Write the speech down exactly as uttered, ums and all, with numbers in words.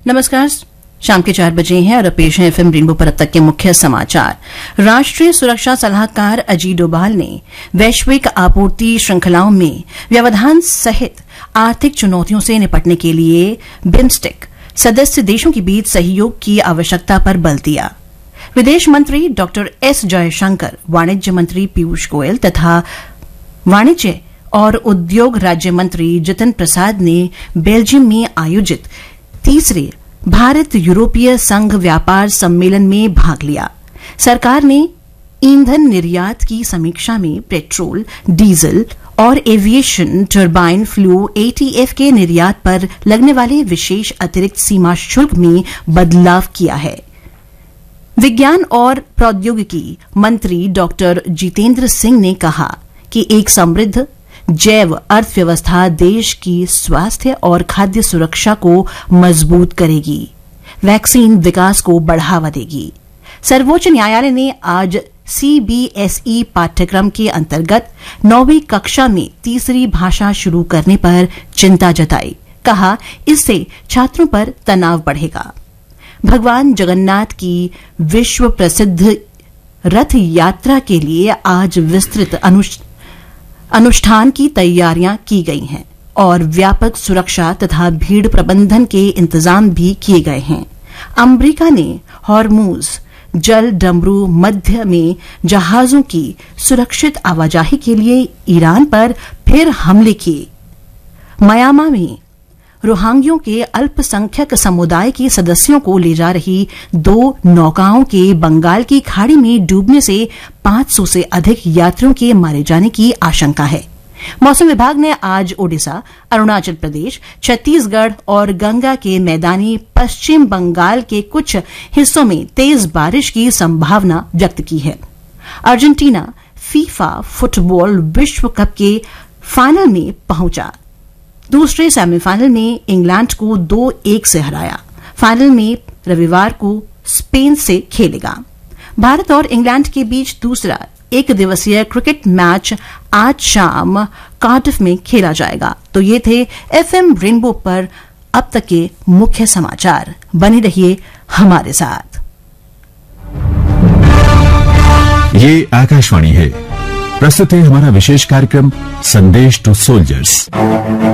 नमस्कार, शाम के चार बजे हैं और पेश है एफएम रेनबो पर अब तक के मुख्य समाचार। राष्ट्रीय सुरक्षा सलाहकार अजीत डोभाल ने वैश्विक आपूर्ति श्रृंखलाओं में व्यवधान सहित आर्थिक चुनौतियों से निपटने के लिए बिम्स्टेक सदस्य देशों के बीच सहयोग की आवश्यकता पर बल दिया। विदेश मंत्री डॉ एस जयशंकर, वाणिज्य मंत्री पीयूष गोयल तथा वाणिज्य और उद्योग राज्य मंत्री जितिन प्रसाद ने बेल्जियम में आयोजित तीसरे भारत यूरोपीय संघ व्यापार सम्मेलन में भाग लिया। सरकार ने ईंधन निर्यात की समीक्षा में पेट्रोल, डीजल और एविएशन टरबाइन फ्लू एटीएफ के निर्यात पर लगने वाले विशेष अतिरिक्त सीमा शुल्क में बदलाव किया है। विज्ञान और प्रौद्योगिकी मंत्री डॉ जितेंद्र सिंह ने कहा कि एक समृद्ध जैव अर्थव्यवस्था देश की स्वास्थ्य और खाद्य सुरक्षा को मजबूत करेगी, वैक्सीन विकास को बढ़ावा देगी। सर्वोच्च न्यायालय ने आज सीबीएसई पाठ्यक्रम के अंतर्गत नौवीं कक्षा में तीसरी भाषा शुरू करने पर चिंता जताई। कहा, इससे छात्रों पर तनाव बढ़ेगा। भगवान जगन्नाथ की विश्व प्रसिद्ध रथ यात्रा के लिए आज विस्तृत अनुष्ठान अनुष्ठान की तैयारियां की गई हैं और व्यापक सुरक्षा तथा भीड़ प्रबंधन के इंतजाम भी किए गए हैं। अमेरिका ने हॉर्मुज जल डमरू मध्य में जहाजों की सुरक्षित आवाजाही के लिए ईरान पर फिर हमले किए। म्यांमार में रोहिंग्यों के अल्पसंख्यक समुदाय के सदस्यों को ले जा रही दो नौकाओं के बंगाल की खाड़ी में डूबने से पांच सौ से अधिक यात्रियों के मारे जाने की आशंका है। मौसम विभाग ने आज ओडिशा, अरुणाचल प्रदेश, छत्तीसगढ़ और गंगा के मैदानी पश्चिम बंगाल के कुछ हिस्सों में तेज बारिश की संभावना व्यक्त की है। अर्जेंटीना फीफा फुटबॉल विश्व कप के फाइनल में पहुंचा। दूसरे सेमीफाइनल में इंग्लैंड को दो एक से हराया। फाइनल में रविवार को स्पेन से खेलेगा। भारत और इंग्लैंड के बीच दूसरा एक दिवसीय क्रिकेट मैच आज शाम कार्डिफ में खेला जाएगा। तो ये थे एफएम रेनबो पर अब तक के मुख्य समाचार। बने रहिए हमारे साथ। ये आकाशवाणी है। प्रस्तुत है हमारा विशेष कार्यक्रम संदेश टू सोल्जर्स।